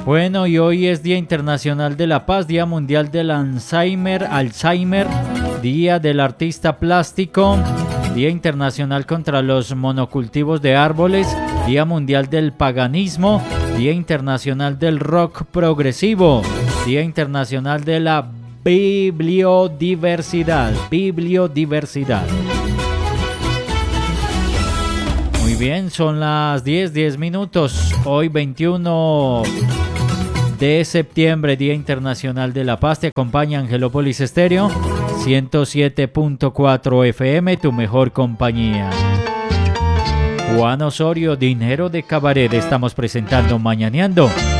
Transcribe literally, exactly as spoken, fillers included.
Bueno, y hoy es Día Internacional de la Paz, Día Mundial del Alzheimer, Alzheimer, Día del Artista Plástico, Día Internacional contra los Monocultivos de Árboles, Día Mundial del Paganismo, Día Internacional del Rock Progresivo, Día Internacional de la Bibliodiversidad, Bibliodiversidad. Muy bien, son las diez, diez minutos, hoy veintiuno de septiembre, Día Internacional de la Paz. Te acompaña Angelópolis Estéreo, ciento siete punto cuatro F M, tu mejor compañía. Juan Osorio, Dinero de Cabaret, estamos presentando Mañaneando